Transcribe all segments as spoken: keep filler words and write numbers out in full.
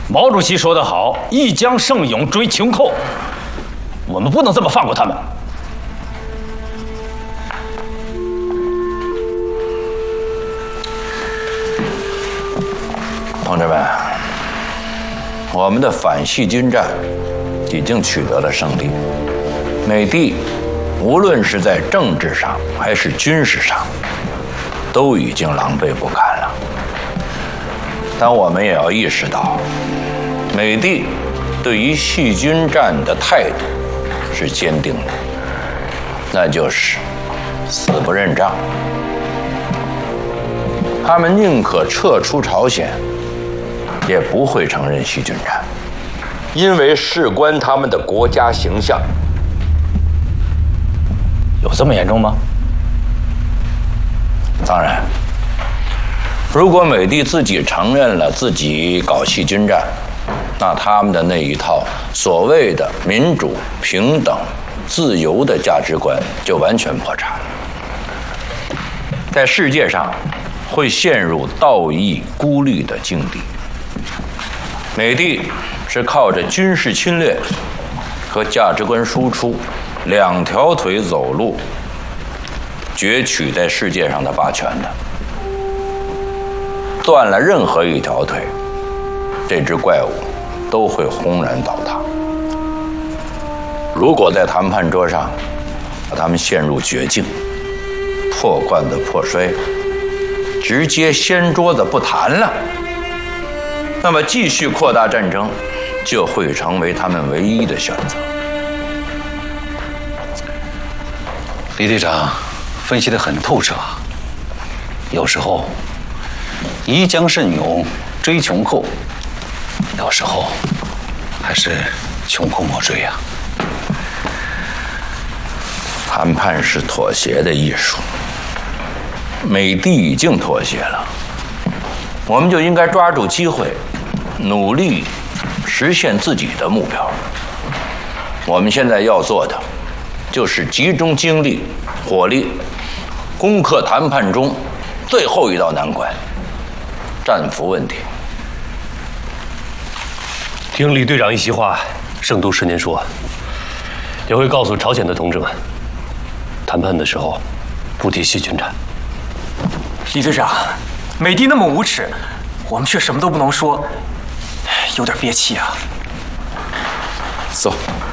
毛主席说得好，一将胜勇追穷寇，我们不能这么放过他们。 同志们，我们的反细菌战已经取得了胜利，美帝无论是在政治上还是军事上，都已经狼狈不堪了。但我们也要意识到，美帝对于细菌战的态度是坚定的，那就是死不认账。他们宁可撤出朝鲜，也不会承认细菌战，因为事关他们的国家形象。 有这么严重吗？ 当然，如果美帝自己承认了自己搞细菌战，那他们的那一套所谓的民主、平等、自由的价值观就完全破产了，在世界上会陷入道义孤立的境地。美帝是靠着军事侵略和价值观输出两条腿走路，攫取在世界上的霸权的。断了任何一条腿，这只怪物都会轰然倒塌。如果在谈判桌上把他们陷入绝境，破罐子破摔，直接掀桌子不谈了，那么继续扩大战争就会成为他们唯一的选择。 李队长分析得很透彻，有时候宜将甚勇追穷寇，有时候还是穷寇莫追啊。 谈判是妥协的艺术，美帝已经妥协了，我们就应该抓住机会，努力实现自己的目标。我们现在要做的，就是集中精力、火力，攻克谈判中最后一道难关——战俘问题。 听李队长一席话，胜读十年书，也会告诉朝鲜的同志们，谈判的时候不提细菌战。 李队长，美帝那么无耻，我们却什么都不能说，有点憋气啊。 走，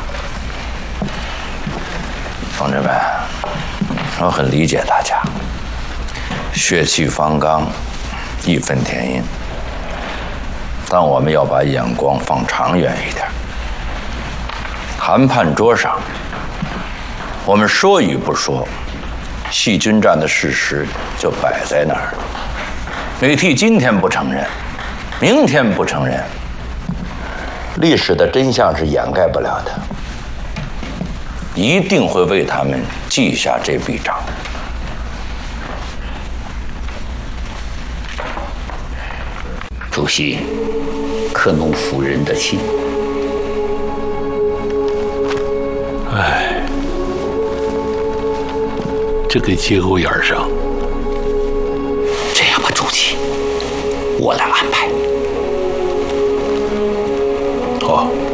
同志们，我很理解大家，血气方刚，义愤填膺。但我们要把眼光放长远一点。谈判桌上，我们说与不说，细菌战的事实就摆在那儿了。美帝今天不承认，明天不承认，历史的真相是掩盖不了的，一定会为他们记下这笔账。 主席克农夫人的心。 哎，这个节骨眼上， 这样吧，主席，我来安排。 好。